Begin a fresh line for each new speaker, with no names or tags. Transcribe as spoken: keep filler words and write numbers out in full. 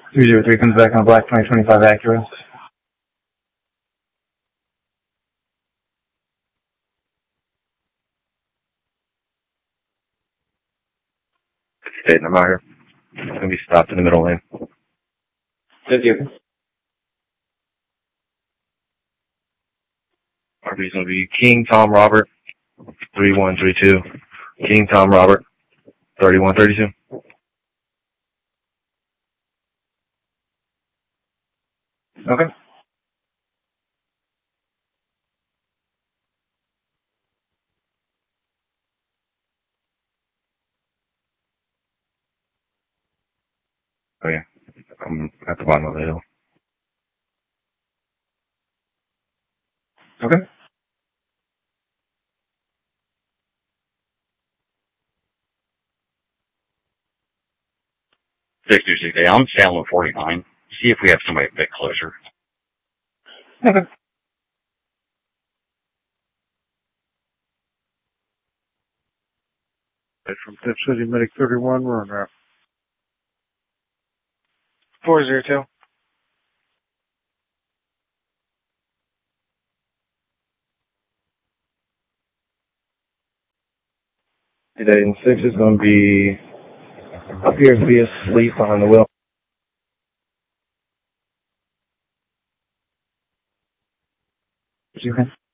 three zero three comes back on a black twenty twenty-five Acura.
State, I'm out here. It's going to be stopped in the middle lane.
Thank you.
R V's going to be King Tom Robert, three one three two. King Tom Robert, thirty-one thirty-two.
Okay.
Oh, yeah. I'm at the bottom of the hill.
Okay.
six two six eight, I'm Salem forty-nine. See if we have somebody a bit closer.
Okay.
From Tip City Medic thirty-one, we're on there.
four zero two.
Eight and six is going to be appears to be asleep behind the wheel.
You can.